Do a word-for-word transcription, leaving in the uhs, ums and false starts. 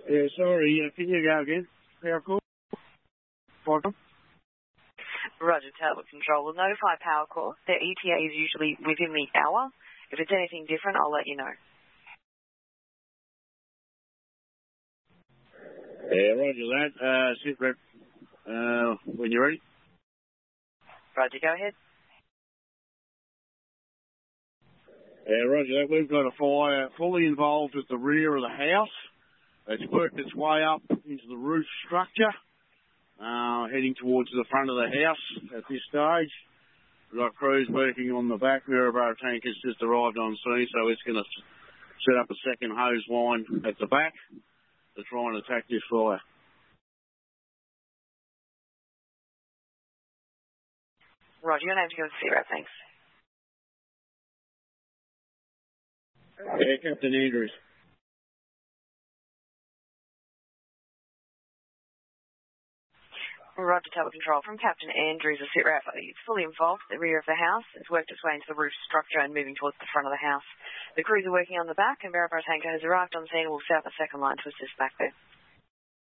Yeah, sorry, uh, can you go again? Power call? Bottom? Roger, Tower Control. We'll notify Power Corps. Their E T A is usually within the hour. If it's anything different, I'll let you know. Yeah, roger that. Uh, sit rep, uh, when you're ready. Roger, go ahead. Yeah, roger that. We've got a fire fully involved at the rear of the house. It's worked its way up into the roof structure, uh, heading towards the front of the house at this stage. We've got crews working on the back. Maryborough tank has just arrived on scene, so it's going to set up a second hose line at the back to try and attack this fire. Roger, your name to go with zero, thanks. Yeah, Captain Andrews. Roger, Tower Control. From Captain Andrews, a sit rep. It's fully involved at the rear of the house. It's worked its way into the roof structure and moving towards the front of the house. The crews are working on the back, and Maryborough Tanker has arrived on scene and will set up a second line to assist back there.